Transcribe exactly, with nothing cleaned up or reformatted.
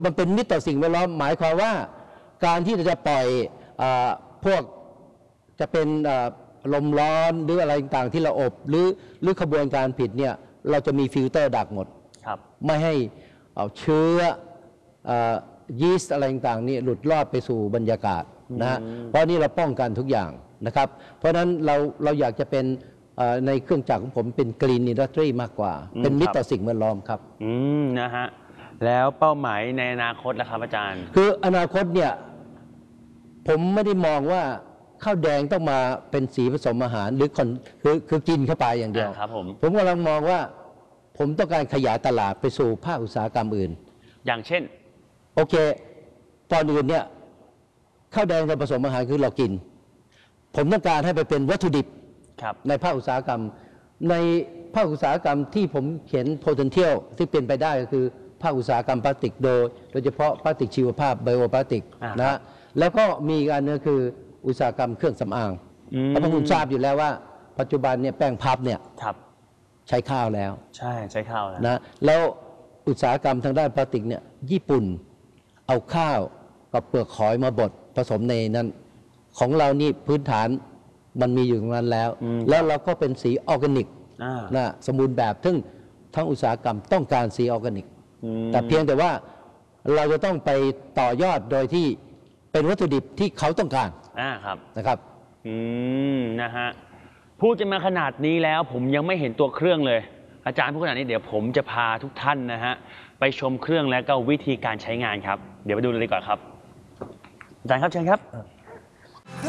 มันเป็นมิตรต่อสิ่งแวดล้อมหมายความว่าการที่เราจะปล่อยพวกจะเป็นลมร้อนหรืออะไรต่างๆที่เราอบหรือหรือขบวนการผิดเนี่ยเราจะมีฟิลเตอร์ดักหมดไม่ให้เอาเชื้อยีสต์อะไรต่างๆนี่หลุดรอดไปสู่บรรยากาศนะฮะเพราะนี่เราป้องกันทุกอย่างนะครับเพราะฉะนั้นเราเราอยากจะเป็นในเครื่องจักรของผมเป็นกรีนอินดัสทรีมากกว่าเป็นมิตรต่อสิ่งแวดล้อมครับอืมนะฮะแล้วเป้าหมายในอนาคตล่ะครับอาจารย์คืออนาคตเนี่ยผมไม่ได้มองว่าข้าวแดงต้องมาเป็นสีผสมอาหารหรือคนคือคือกินเข้าไปอย่างเดียวครับผมผมกำลังมองว่าผมต้องการขยายตลาดไปสู่ภาคอุตสาหกรรมอื่นอย่างเช่นโอเคตอนอื่นเนี่ยข้าวแดงผสมอาหารคือเรากินผมต้องการให้ไปเป็นวัตถุดิบในภาคอุตสาหกรรมในภาคอุตสาหกรรมที่ผมเขียน potential ที่เป็นไปได้ก็คือภาคอุตสาหกรรมพลาสติกโดยโดยเฉพาะพลาสติกชีวภาพไบโอพลาสติกนะแล้วก็มีอีกอันนึงคืออุตสาหกรรมเครื่องสำอางเพราะคุณทราบอยู่แล้วว่าปัจจุบันเนี่ยแป้งพับเนี่ยใช้ข้าวแล้วใช่ใช้ข้าวแล้วนะแล้วอุตสาหกรรมทางด้านพลาสติกเนี่ยญี่ปุ่นเอาข้าวกับเปลือกหอยมาบดผสมในนั้นของเรานี่พื้นฐานมันมีอยู่ตรงนั้นแล้วแล้วเราก็เป็นสีออร์แกนิกนะสมบูรณ์แบบซึ่งทั้งอุตสาหกรรมต้องการสีออร์แกนิกแต่เพียงแต่ว่าเราจะต้องไปต่อยอดโดยที่เป็นวัตถุดิบที่เขาต้องการอ่าครับนะครับอืมนะฮะพูดจะมาขนาดนี้แล้วผมยังไม่เห็นตัวเครื่องเลยอาจารย์พูดขนาดนี้เดี๋ยวผมจะพาทุกท่านนะฮะไปชมเครื่องและก็วิธีการใช้งานครับเดี๋ยวไปดูเลยดีกว่าครับอาจารย์ครับเชิญครับ